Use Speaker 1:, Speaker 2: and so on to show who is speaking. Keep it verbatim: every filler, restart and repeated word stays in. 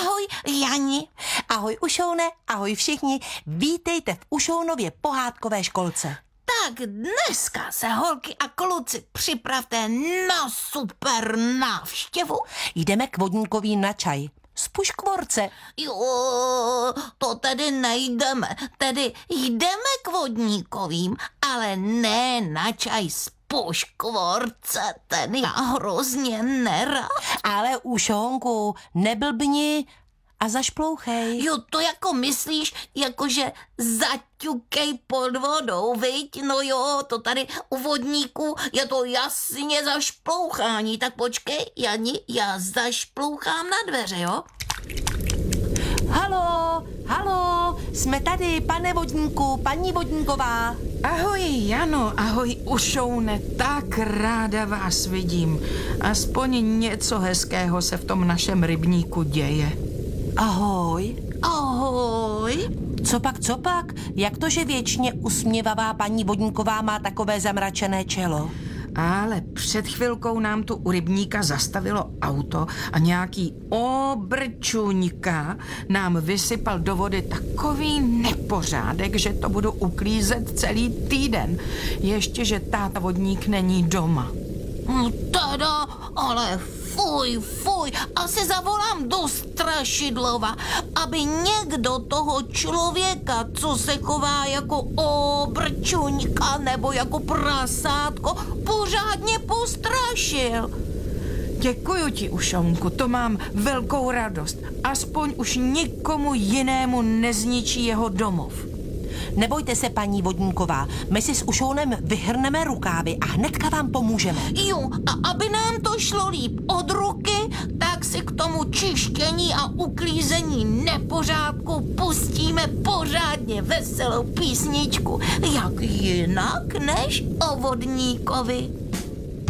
Speaker 1: Ahoj, Jani.
Speaker 2: Ahoj Ušoune, ahoj všichni, vítejte v Ušounově pohádkové školce.
Speaker 1: Tak dneska se holky a kluci připravte na super návštěvu.
Speaker 2: Jdeme k vodníkovým na čaj. Z Puškvorce.
Speaker 1: Jo, to tedy nejdeme. Tedy jdeme k vodníkovým, ale ne na čaj z Puškvorce. Ten já hrozně nerad.
Speaker 2: Ale Ušonku, neblbni a zašplouchej.
Speaker 1: Jo, to jako myslíš, jakože zaťukej pod vodou, viď? No jo, to tady u vodníků je to jasně zašplouchání. Tak počkej, Jani, já zašplouchám na dveře, jo?
Speaker 2: Halo, halo, jsme tady, pane vodníku, paní vodníková.
Speaker 3: Ahoj, Jano, ahoj, Ušoune, tak ráda vás vidím. Aspoň něco hezkého se v tom našem rybníku děje.
Speaker 2: Ahoj.
Speaker 1: Ahoj.
Speaker 2: Copak, copak, jak to, že věčně usměvavá paní vodníková má takové zamračené čelo?
Speaker 3: Ale před chvilkou nám tu u rybníka zastavilo auto a nějaký obrčuňka nám vysypal do vody takový nepořádek, že to budu uklízet celý týden. Ještě, že táta vodník není doma.
Speaker 1: Teda, ale fuj, fuj, asi zavolám do Strašidlova, aby někdo toho člověka, co se chová jako obrčuňka nebo jako prasátko, pořádně postrašil.
Speaker 3: Děkuju ti, Ušonku, to mám velkou radost. Aspoň už nikomu jinému nezničí jeho domov.
Speaker 2: Nebojte se, paní vodníková, my si s Ušounem vyhrneme rukávy a hnedka vám pomůžeme.
Speaker 1: Jo, a aby nám to šlo líp od ruky, tak si k tomu čištění a uklízení nepořádku pustíme pořádně veselou písničku. Jak jinak než o vodníkovi.